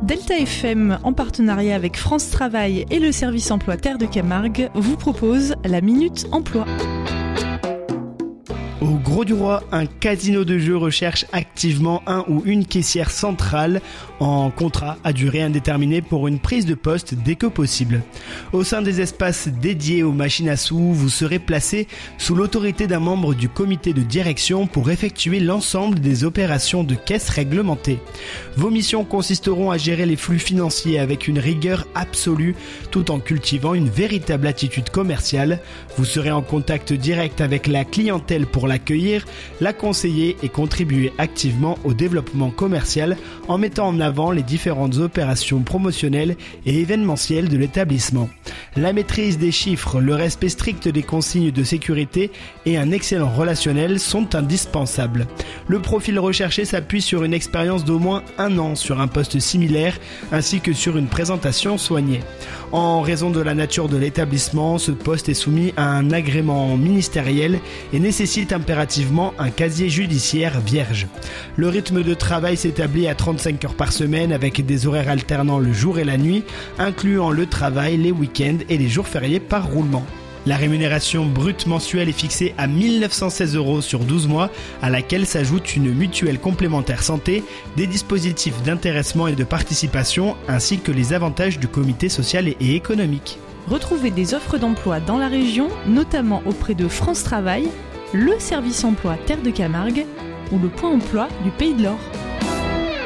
Delta FM, en partenariat avec France Travail et le service emploi Terre de Camargue, vous propose la Minute Emploi. Au Grau-du-Roi, un casino de jeux recherche activement un ou une caissière centrale en contrat à durée indéterminée pour une prise de poste dès que possible. Au sein des espaces dédiés aux machines à sous, vous serez placé sous l'autorité d'un membre du comité de direction pour effectuer l'ensemble des opérations de caisse réglementées. Vos missions consisteront à gérer les flux financiers avec une rigueur absolue tout en cultivant une véritable attitude commerciale. Vous serez en contact direct avec la clientèle pour l'accueillir, la conseiller et contribuer activement au développement commercial en mettant en avant les différentes opérations promotionnelles et événementielles de l'établissement. La maîtrise des chiffres, le respect strict des consignes de sécurité et un excellent relationnel sont indispensables. Le profil recherché s'appuie sur une expérience d'au moins 1 an sur un poste similaire ainsi que sur une présentation soignée. En raison de la nature de l'établissement, ce poste est soumis à un agrément ministériel et nécessite impérativement un casier judiciaire vierge. Le rythme de travail s'établit à 35 heures par semaine avec des horaires alternant le jour et la nuit, incluant le travail, les week-ends et les jours fériés par roulement. La rémunération brute mensuelle est fixée à 1 916 € sur 12 mois, à laquelle s'ajoute une mutuelle complémentaire santé, des dispositifs d'intéressement et de participation, ainsi que les avantages du comité social et économique. Retrouvez des offres d'emploi dans la région, notamment auprès de France Travail, le service emploi Terre de Camargue ou le point emploi du Pays de l'Or.